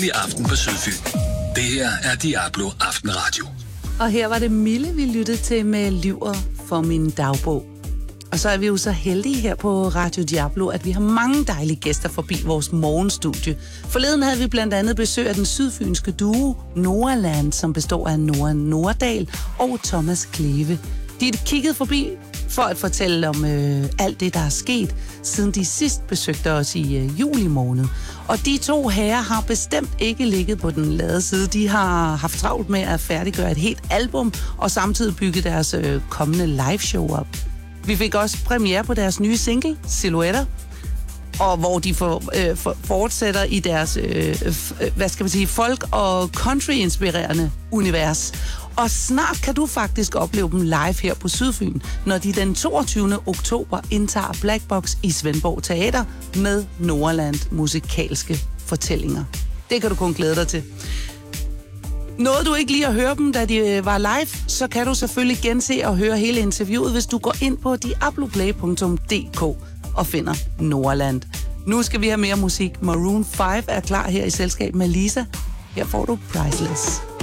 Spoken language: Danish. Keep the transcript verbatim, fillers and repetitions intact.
I aften på Sydfyn. Det her er Diablo Aftenradio. Og her var det Mille, vi lyttede til med Lyver for min dagbog. Og så er vi jo så heldige her på Radio Diablo, at vi har mange dejlige gæster forbi vores morgenstudie. Forleden havde vi blandt andet besøg af den sydfynske duo Noraland, som består af Nora Nordahl og Thomas Kleve. De kiggede forbi for at fortælle om øh, alt det, der er sket, siden de sidst besøgte os i øh, juli måned. Og de to herrer har bestemt ikke ligget på den lade side. De har haft travlt med at færdiggøre et helt album, og samtidig bygge deres øh, kommende liveshow op. Vi fik også premiere på deres nye single, Silhouetter, og hvor de for, øh, for, fortsætter i deres, øh, hvad skal man sige, folk- og country-inspirerende univers. Og snart kan du faktisk opleve dem live her på Sydfyn, når de den toogtyvende oktober indtager Black Box i Svendborg Teater med Noraland musikalske fortællinger. Det kan du kun glæde dig til. Nåede du ikke lige at høre dem, da de var live, så kan du selvfølgelig gense og høre hele interviewet, hvis du går ind på diabloplay punktum d k og finder Noraland. Nu skal vi have mere musik. Maroon fem er klar her i selskab med Lisa. Her får du Priceless.